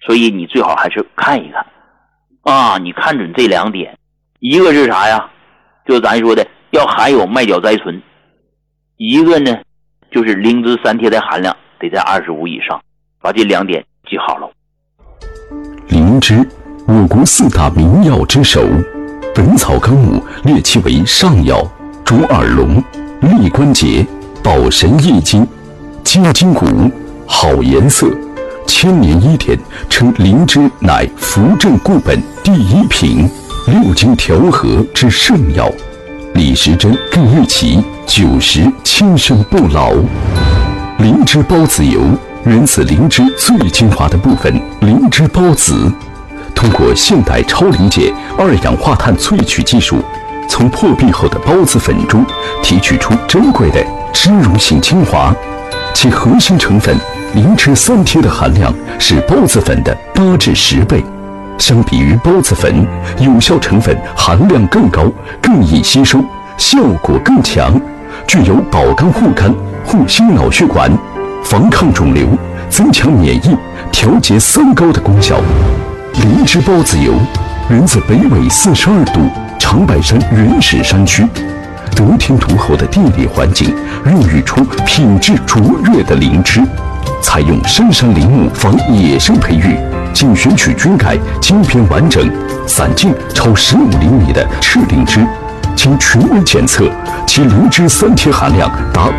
所以你最好还是看一看啊，你看准这2点，一个是啥呀？就咱说的要含有麦角甾醇，一个呢就是灵芝3萜的含量得在25以上，把这2点记好了。 灵芝，我国4大名药之首，《本草纲目》列其为上药，主耳聋、利关节、保神益精、清筋骨、好颜色。千年医典称灵芝乃扶正固本第1品，6经调和之圣药。李时珍更誉其90轻身不老。灵芝孢子油源自灵芝最精华的部分灵芝孢子，通过现代超临界2氧化碳萃取技术，从破壁后的孢子粉中提取出珍贵的脂溶性精华，其核心成分灵芝3萜的含量是孢子粉的8至10倍，相比于孢子粉，有效成分含量更高，更易吸收，效果更强，具有保肝护肝、护心脑血管、防抗肿瘤、增强免疫、调节三高的功效。灵芝孢子油源自北纬42度长白山原始山区，得天独厚的地理环境孕育出品质卓越的灵芝。采用深山林木仿野生培育，仅选取菌盖茎片完整、散径超15厘米的赤灵芝，经权威检测，其灵芝3萜含量达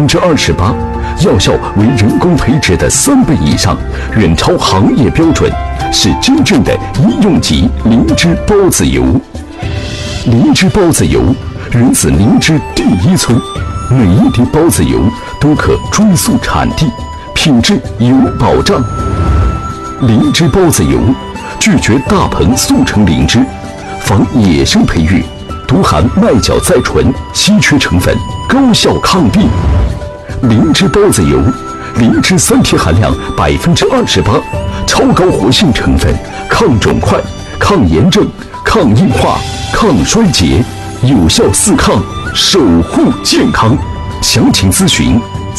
28%，药效为人工培植的3倍以上，远超行业标准，是真正的医用级灵芝孢子油。灵芝孢子油源自灵芝第1村，每一滴孢子油都可追溯产地，品质有保障。灵芝孢子油拒绝大棚速成灵芝，仿野生培育，独含麦角甾醇稀缺成分，高效抗病。灵芝孢子油，灵芝3萜含量28%，超高活性成分，抗肿块、抗炎症、抗硬化、抗衰竭，有效4抗，守护健康。详情咨询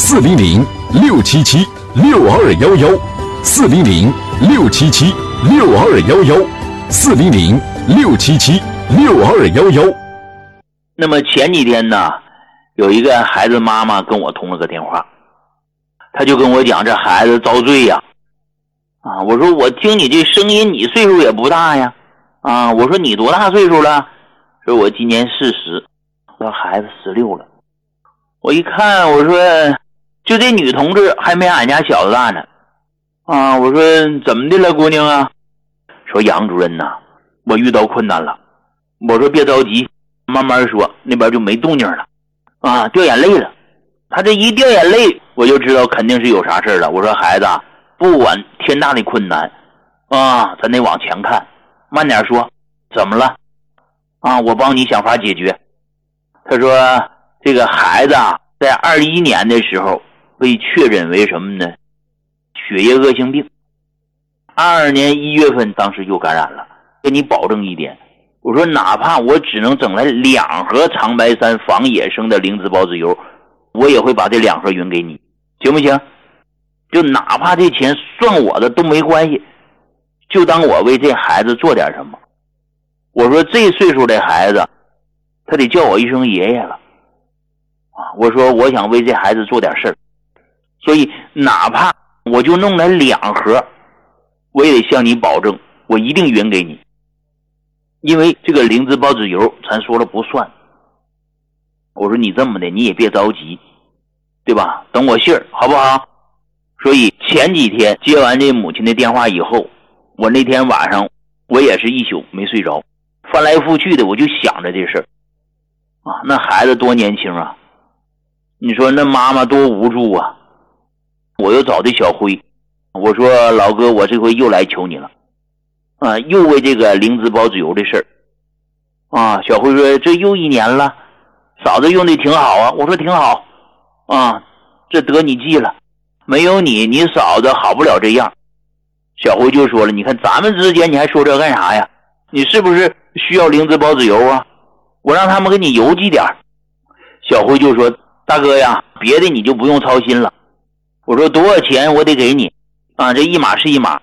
400-677-6211，400-677-6211，400-677-6211。 那么前几天呢，有一个孩子妈妈跟我通了个电话，他就跟我讲这孩子遭罪呀。我说我听你这声音，你岁数也不大呀。我说你多大岁数了？说我今年40，我说孩子16了。我一看，我说就这女同志还没俺家小子大呢。我说怎么的了姑娘啊？说杨主任呐，我遇到困难了。我说别着急，慢慢说，那边就没动静了。掉眼泪了。他这一掉眼泪，我就知道肯定是有啥事了。我说孩子，不管天大的困难咱得往前看，慢点说，怎么了？我帮你想法解决。他说这个孩子在21年的时候被确诊为什么呢？血液恶性病。22年1月份当时就感染了。跟你保证一点，我说哪怕我只能整来2盒长白山仿野生的灵芝孢子油，我也会把这2盒匀给你，行不行？就哪怕这钱算我的都没关系，就当我为这孩子做点什么。我说这岁数的孩子，他得叫我一声爷爷了。我说我想为这孩子做点事儿，所以哪怕我就弄来2盒，我也得向你保证，我一定匀给你。因为这个灵芝孢子油咱说了不算。我说你这么的你也别着急，对吧？等我信儿好不好？所以前几天接完这母亲的电话以后，我那天晚上我也是一宿没睡着，翻来覆去的我就想着这事儿。那孩子多年轻啊，你说那妈妈多无助啊。我又找的小辉，我说老哥，我这回又来求你了又为这个灵芝孢子油的事儿小辉说这又1年了，嫂子用的挺好啊。我说挺好这得你记了，没有你嫂子好不了这样。小辉就说了，你看咱们之间你还说这干啥呀？你是不是需要灵芝孢子油啊？我让他们给你邮寄点。小辉就说大哥呀，别的你就不用操心了。我说多少钱我得给你这一码是一码，